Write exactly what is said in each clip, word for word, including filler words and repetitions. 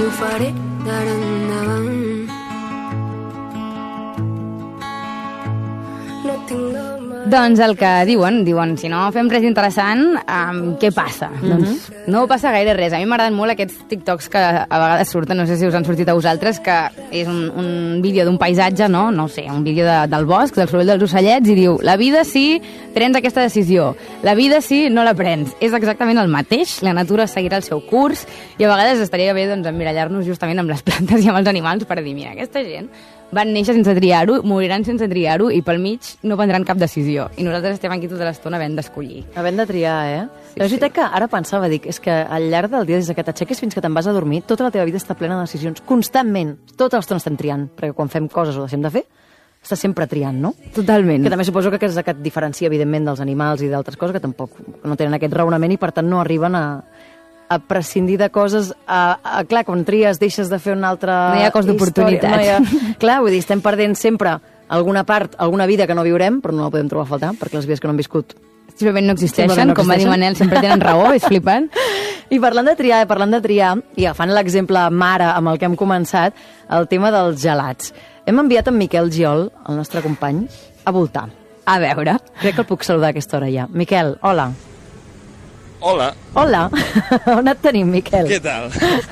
ho faré d'ara endavant. No tinc demà. Doncs el que diuen, diuen, si no fem res interessant, um, què passa? Mm-hmm. Doncs no passa gaire res. A mi m'agraden molt aquests TikToks que a vegades surten, no sé si us han sortit a vosaltres, que és un, un vídeo d'un paisatge, no? No sé, un vídeo de, del bosc, del soroll dels ocellets, i diu, la vida sí, prens aquesta decisió. La vida sí, no la prens. És exactament el mateix, la natura seguirà el seu curs, i a vegades estaria bé doncs, emmirallar-nos justament amb les plantes i amb els animals per dir, mira, aquesta gent van néixer sense triar-ho, moriran sense triar-ho i pel mig no prendran cap decisió. I nosaltres estem aquí tota l'estona havent d'escollir. Havent de triar, eh? Sí, Però és veritat sí. que ara pensava, dic, és que al llarg del dia, des que t'aixeques fins que te'n vas a dormir, tota la teva vida està plena de decisions, constantment. Tota l'estona estem triant, perquè quan fem coses o deixem de fer, estàs sempre triant, no? Totalment. Que també suposo que és el que et diferencia, evidentment, dels animals i d'altres coses que tampoc no tenen aquest raonament i, per tant, no arriben a a prescindir de coses, a, a, clar, quan tries deixes de fer una altra no hi ha cost d'oportunitat. No hi ha... Clar, vull dir, estem perdent sempre alguna part, alguna vida que no viurem, però no la podem trobar a faltar, perquè les vides que no hem viscut simplement no existeixen, simplement no com va dir Manel, sempre tenen raó, és flipant. I parlant de triar, parlant de triar, i agafant l'exemple mare amb el que hem començat, el tema dels gelats. Hem enviat en Miquel Giol, el nostre company, a voltar. A veure. Crec que el puc saludar a aquesta hora ja. Miquel, hola. Hola. Hola. On et tenim, Miquel? Què tal?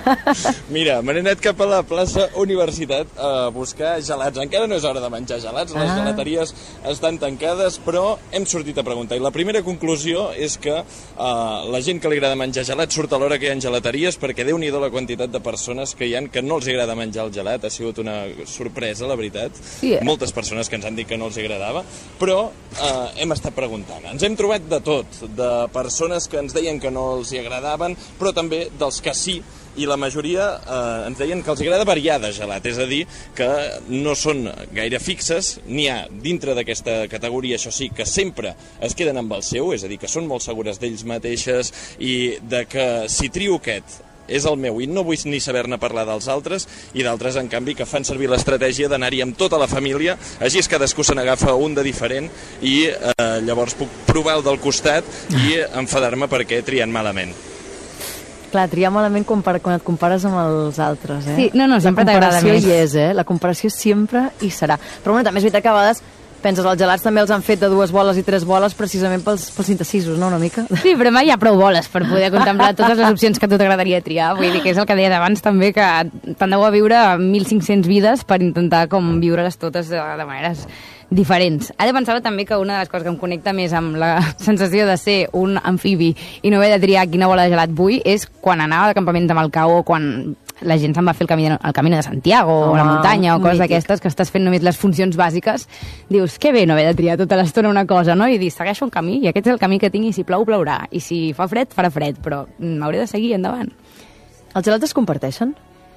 Mira, me n'he anat cap a la plaça Universitat a buscar gelats. Encara no és hora de menjar gelats, les ah. gelateries estan tancades, però hem sortit a preguntar. I la primera conclusió és que uh, la gent que li agrada menjar gelats surt a l'hora que hi ha gelateries, perquè Déu-n'hi-do la quantitat de persones que hi ha que no els agrada menjar el gelat. Ha sigut una sorpresa, la veritat. Sí, eh? Moltes persones que ens han dit que no els agradava, però uh, hem estat preguntant. Ens hem trobat de tot, de persones que ens deien que no els hi agradaven, però també dels que sí, i la majoria eh, ens deien que els agrada variar de gelat, és a dir, que no són gaire fixes, n'hi ha dintre d'aquesta categoria, això sí, que sempre es queden amb el seu, és a dir, que són molt segures d'ells mateixes i de que si trio aquest és el meu i no vull ni saber-ne parlar dels altres, i d'altres, en canvi, que fan servir l'estratègia d'anar-hi amb tota la família, així és cadascú se n'agafa un de diferent i eh, llavors puc provar el del costat i enfadar-me perquè trien malament. Clar, triar malament quan, quan et compares amb els altres, eh? Sí, no, no, sempre t'agrada més. La comparació hi és, eh? La comparació sempre hi serà. Però bueno, també és veritat que a vegades penses, els gelats també els han fet de dues boles i tres boles precisament pels, pels indecisos, no, una mica? Sí, però mai hi ha prou boles per poder contemplar totes les opcions que a tu t'agradaria triar. Vull dir que és el que deia abans també, que t'han de viure mil cinc-cents vides per intentar com viure-les totes de, de maneres diferents. Ara pensava també que una de les coses que em connecta més amb la sensació de ser un amfibi i no haver de triar quina bola de gelat vull és quan anava de campament de Malcau o quan la gent se'n va fer el camí, el camí de Santiago oh, o la muntanya o coses d'aquestes, que estàs fent només les funcions bàsiques, dius, que bé no haver de triar tota l'estona una cosa, no? I dius, segueixo un camí i aquest és el camí que tinc i si plou, plourà. I si fa fred, farà fred, però m'hauré de seguir endavant. Els gelats es comparteixen?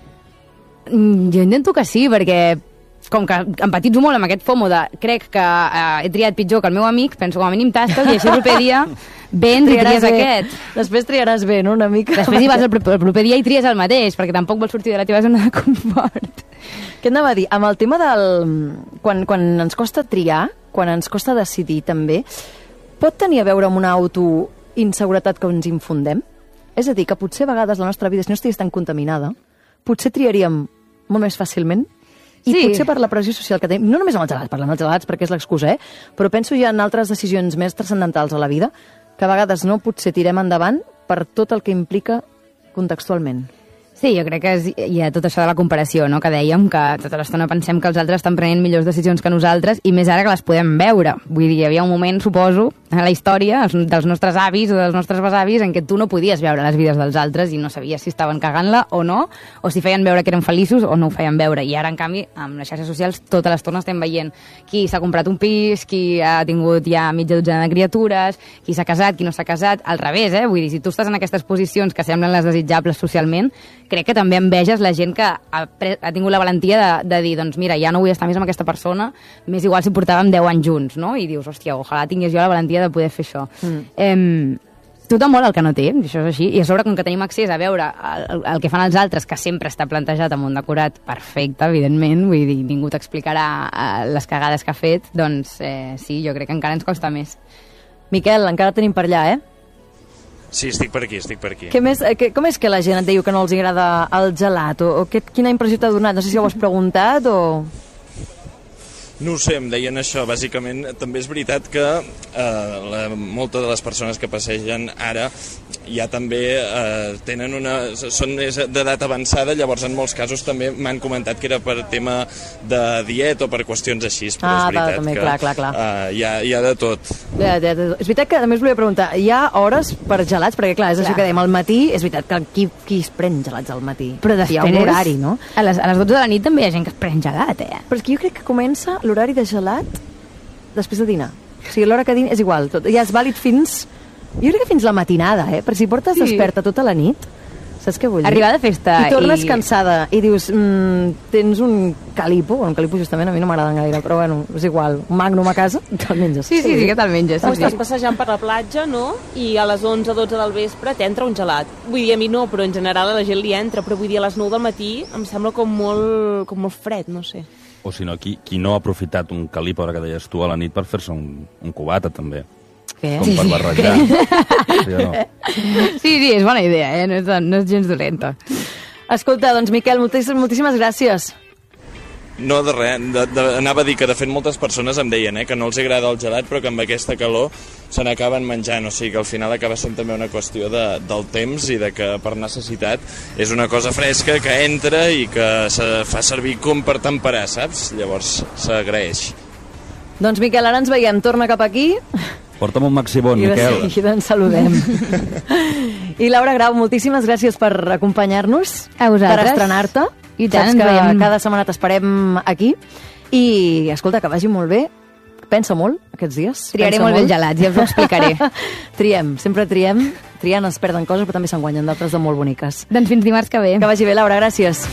Mm, jo intento que sí, perquè com que empatitzo molt amb aquest FOMO de crec que eh, he triat pitjor que el meu amic, penso com a mínim tastes i així el proper dia vens i tries aquest. Després triaràs bé, no?, una mica. Després hi vas el, el proper dia i tries el mateix, perquè tampoc vols sortir de la teva zona de confort. Què anava a dir? Amb el tema del... Quan, quan ens costa triar, quan ens costa decidir també, pot tenir a veure amb una autoinseguretat que ens infundem? És a dir, que potser a vegades la nostra vida, si no estigués tan contaminada, potser triaríem molt més fàcilment. I sí. Potser per la pressió social que tenim, no només amb els gelats, parlem dels gelats perquè és l'excusa, eh? Però penso ja en altres decisions més transcendentals a la vida, que a vegades no potser tirem endavant per tot el que implica contextualment. Sí, jo crec que és, hi ha tot això de la comparació, no?, que dèiem, que tota l'estona pensem que els altres estan prenent millors decisions que nosaltres, i més ara que les podem veure. Vull dir, hi havia un moment, suposo, a la història dels nostres avis o dels nostres besavis en què tu no podies veure les vides dels altres i no sabies si estaven cagant-la o no, o si feien veure que eren feliços o no ho feien veure. I ara, en canvi, amb les xarxes socials, tota l'estona estem veient qui s'ha comprat un pis, qui ha tingut ja mitja dotzena de criatures, qui s'ha casat, qui no s'ha casat, al revés, eh? Vull dir, si tu estàs en aquestes posicions que semblen les desitjables socialment, crec que també enveges la gent que ha, pre ha tingut la valentia de, de dir, doncs mira, ja no vull estar més amb aquesta persona, més igual si portàvem deu anys junts, no? I dius, hòstia, ojalà tingués jo la valentia de poder fer això. Mm. Eh, tothom vol el que no té, això és així, i a sobre, com que tenim accés a veure el, el que fan els altres, que sempre està plantejat amb un decorat perfecte, evidentment, vull dir, ningú t'explicarà eh, les cagades que ha fet, doncs eh, sí, jo crec que encara ens costa més. Miquel, encara tenim per allà, eh? Sí, estic per aquí, estic per aquí. Què més, eh, que, com és que la gent et diu que no els agrada el gelat? O, o que, quina impressió t'ha donat? No sé si ho has preguntat o... No ho sé, em deien això, bàsicament. També és veritat que eh, la, moltes de les persones que passegen ara ja també eh, tenen una, són d'edat avançada, llavors en molts casos també m'han comentat que era per tema de dieta o per qüestions així, però Ah, és veritat va, també, que clar, clar, clar. Eh, hi, ha, hi ha de tot. Ja, ja, ja. És veritat que també us volia preguntar, hi ha hores per gelats? Perquè clar, és clar. Això que dèiem, al matí, és veritat que qui, qui es pren gelats al matí? Però després, hi ha un horari, no? A les, a les dotze de la nit també hi ha gent que es pren gelat, eh? Però és que jo crec que comença l'horari de gelat després de dinar. O sigui, l'hora que dini és igual, tot, ja és vàlid fins... Jo crec que fins la matinada, eh? Però si portes Sí. desperta tota la nit, saps què vull dir? Arribar de festa I tornes i- cansada i dius, mm, tens un calipo, un calipo justament a mi no m'agraden gaire, però bueno, és igual, un magnum a casa, te'l menges. Sí, sí, sí que te'l menges. O Sí, estàs sí. passejant per la platja, no? I a les onze o dotze del vespre t'entra un gelat. Vull dir, a mi no, però en general a la gent li entra. Però vull dir, a les nou del matí em sembla com molt, com molt fred, no sé. O si no, qui, qui no ha aprofitat un calipo, ara que deies tu, a la nit per fer-se un, un cubata, també. Què? Com per barrejar. Sí o no? Sí, sí, és bona idea, eh? No és, no és gens dolenta. Escolta, doncs Miquel, moltíssimes, moltíssimes gràcies. No, de res, de, de, anava a dir que de fet moltes persones em deien eh, que no els agrada el gelat però que amb aquesta calor se n'acaben menjant, o sigui que al final acaba sent també una qüestió de, del temps i de que per necessitat és una cosa fresca que entra i que se fa servir com per temperar, saps? Llavors s'agraeix. Doncs Miquel, ara ens veiem, torna cap aquí Porta'm un maxibon, i de Miquel. seguida ens saludem. I Laura Grau, moltíssimes gràcies per acompanyar-nos, A vosaltres. per estrenar-te. I tant, Saps ens que veiem. cada setmana t'esperem aquí. I, escolta, que vagi molt bé. Pensa molt aquests dies. Triaré Pensa molt bé els gelats, ja us ho explicaré. Triem, sempre triem. Triant es perden coses, però també se'n guanyen d'altres de molt boniques. Doncs fins dimarts que ve. Que vagi bé, Laura, gràcies.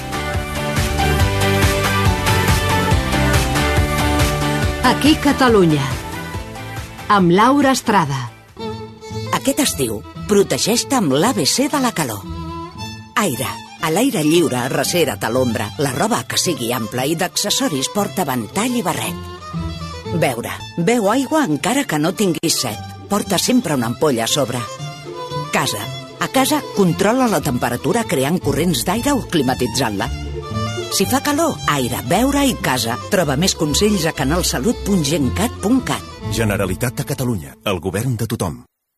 Aquí Catalunya, amb Laura Estrada. Aquest estiu, protegeix-te amb l'A B C de la calor. Aire. A l'aire lliure, recera't a l'ombra. La roba que sigui ampla i d'accessoris porta ventall i barret. Beure. Beu aigua encara que no tinguis set. Porta sempre una ampolla a sobre. Casa. A casa, controla la temperatura creant corrents d'aire o climatitzant-la. Si fa calor, aire, beure i casa. Troba més consells a canalsalut punt gencat punt cat. Generalitat de Catalunya, el govern de tothom.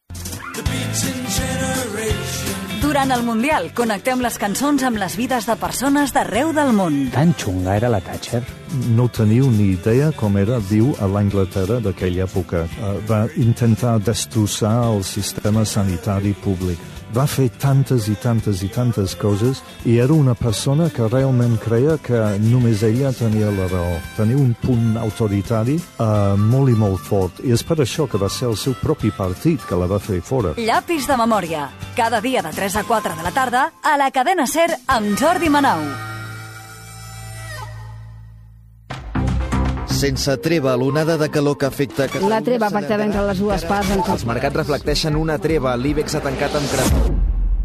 Durant el Mundial, connectem les cançons amb les vides de persones d'arreu del món. Tan xunga era la Thatcher? No teniu ni idea com era viu a l'Anglaterra d'aquella època. Uh, va intentar destrossar el sistema sanitari públic. Va fer tantes i tantes i tantes coses i era una persona que realment creia que només ella tenia la raó. Tenia un punt autoritari uh, molt i molt fort. I és per això que va ser el seu propi partit que la va fer fora. Llapis de memòria. Cada dia de tres a quatre de la tarda a la cadena SER amb Jordi Manau. Sense treva, l'onada de calor que afecta Catalunya... La treva pactada entre les dues parts... En... Els mercats reflecteixen una treva. L'IBEX ha tancat amb creu.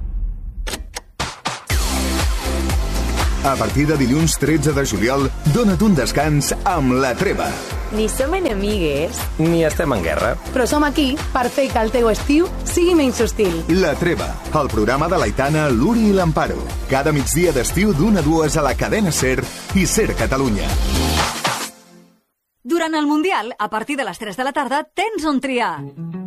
A partir de dilluns tretze de juliol, dona't un descans amb La Treva. Ni som enemigues, ni estem en guerra, però som aquí per fer que el teu estiu sigui menys hostil. La Treva, el programa de l'Aitana, l'Uri i l'Amparo. Cada migdia d'estiu d'una a dues a la cadena SER i SER Catalunya. Durant el Mundial, a partir de les tres de la tarda, tens on triar.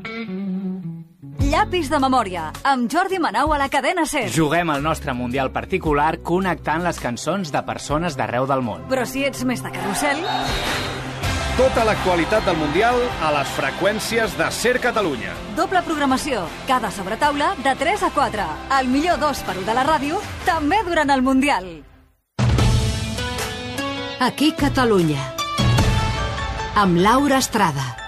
Llapis de memòria, amb Jordi Manau a la cadena SER. Juguem el nostre Mundial particular connectant les cançons de persones d'arreu del món. Però si ets més de carrusel... Tota l'actualitat del Mundial a les freqüències de SER Catalunya. Doble programació, cada sobretaula de tres a quatre. El millor dos per u de la ràdio, també durant el Mundial. Aquí Catalunya, amb Laura Estrada.